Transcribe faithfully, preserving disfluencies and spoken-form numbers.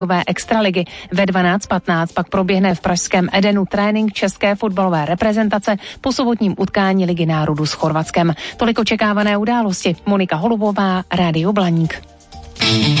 extraligy. Ve dvanáct patnáct pak proběhne v pražském Edenu trénink české fotbalové reprezentace po sobotním utkání Ligy národů s Chorvatskem. Tolik očekávané události. Monika Holubová, Rádio Blaník.